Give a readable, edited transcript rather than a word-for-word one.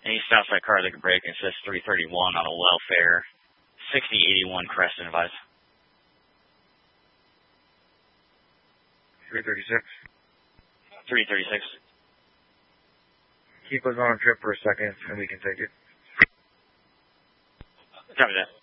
Any Southside car that can break and says 331 on a welfare. 6081 Creston advice. 336. 336. Keep us on a trip for a second and we can take it. Copy that.